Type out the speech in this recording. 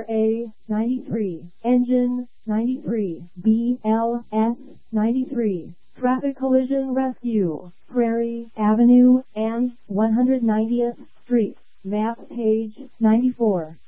RA 93, Engine 93, BLS 93, Traffic Collision Rescue, Prairie Avenue and 190th Street, map page 94.